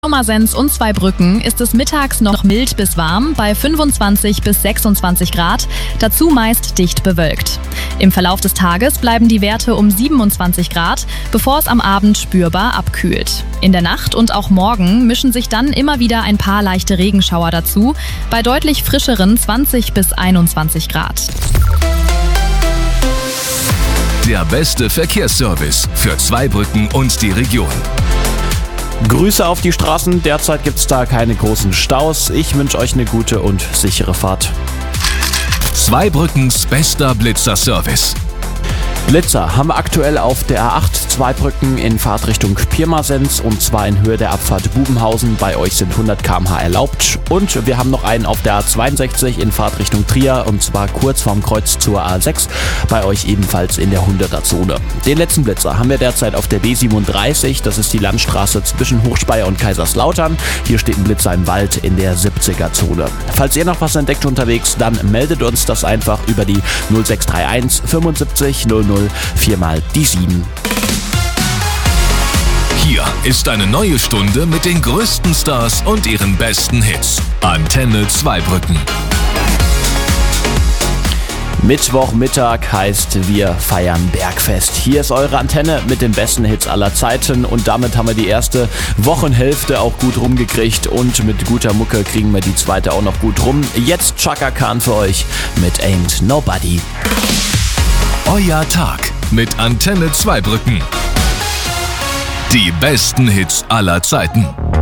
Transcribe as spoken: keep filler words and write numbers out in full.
Pirmasens und Zweibrücken ist es mittags noch mild bis warm bei fünfundzwanzig bis sechsundzwanzig Grad, dazu meist dicht bewölkt. Im Verlauf des Tages bleiben die Werte um siebenundzwanzig Grad, bevor es am Abend spürbar abkühlt. In der Nacht und auch morgen mischen sich dann immer wieder ein paar leichte Regenschauer dazu, bei deutlich frischeren zwanzig bis einundzwanzig Grad. Der beste Verkehrsservice für Zweibrücken und die Region. Grüße auf die Straßen, derzeit gibt es da keine großen Staus. Ich wünsche euch eine gute und sichere Fahrt. Zweibrückens bester Blitzer-Service. Blitzer haben wir aktuell auf der A acht Zweibrücken in Fahrtrichtung Pirmasens und zwar in Höhe der Abfahrt Bubenhausen. Bei euch sind hundert Kilometer pro Stunde erlaubt. Und wir haben noch einen auf der A zweiundsechzig in Fahrtrichtung Trier und zwar kurz vorm Kreuz zur A sechs. Bei euch ebenfalls in der hunderter Zone. Den letzten Blitzer haben wir derzeit auf der B siebenunddreißig. Das ist die Landstraße zwischen Hochspeyer und Kaiserslautern. Hier steht ein Blitzer im Wald in der siebziger Zone. Falls ihr noch was entdeckt unterwegs, dann meldet uns das einfach über die null sechs drei eins fünfundsiebzig null null vier mal die sieben. Hier ist eine neue Stunde mit den größten Stars und ihren besten Hits. Antenne Zweibrücken. Mittwochmittag heißt, wir feiern Bergfest. Hier ist eure Antenne mit den besten Hits aller Zeiten und damit haben wir die erste Wochenhälfte auch gut rumgekriegt und mit guter Mucke kriegen wir die zweite auch noch gut rum. Jetzt Chaka Khan für euch mit Ain't Nobody. Euer Tag mit Antenne Zweibrücken. Die besten Hits aller Zeiten.